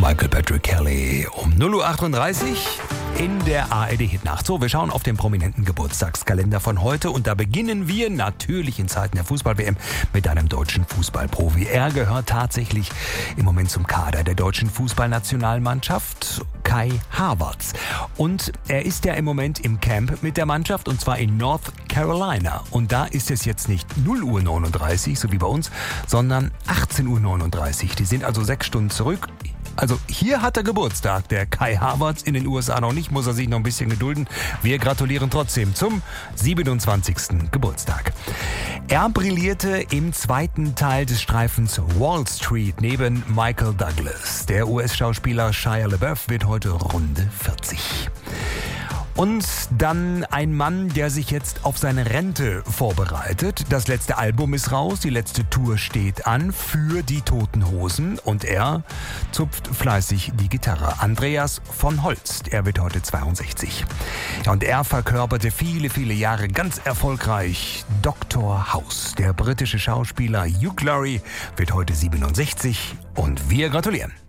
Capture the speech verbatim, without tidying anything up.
Michael Patrick Kelly um null Uhr achtunddreißig in der A R D-Hitnacht. So, wir schauen auf den prominenten Geburtstagskalender von heute und da beginnen wir natürlich in Zeiten der Fußball-W M mit einem deutschen Fußballprofi. Er gehört tatsächlich im Moment zum Kader der deutschen Fußballnationalmannschaft, Kai Havertz. Und er ist ja im Moment im Camp mit der Mannschaft und zwar in North Carolina. Und da ist es jetzt nicht null Uhr neununddreißig, so wie bei uns, sondern achtzehn Uhr neununddreißig. Die sind also sechs Stunden zurück. Also hier hat er Geburtstag, der Kai Havertz, in den U S A noch nicht, muss er sich noch ein bisschen gedulden. Wir gratulieren trotzdem zum siebenundzwanzigsten Geburtstag. Er brillierte im zweiten Teil des Streifens Wall Street neben Michael Douglas. Der U S-Schauspieler Shia LaBeouf wird heute Runde vierzig. Und dann ein Mann, der sich jetzt auf seine Rente vorbereitet. Das letzte Album ist raus, die letzte Tour steht an für die Toten Hosen und er zupft fleißig die Gitarre. Andreas von Holst, er wird heute zweiundsechzig. Ja, und er verkörperte viele, viele Jahre ganz erfolgreich Doktor House. Der britische Schauspieler Hugh Laurie wird heute siebenundsechzig und wir gratulieren.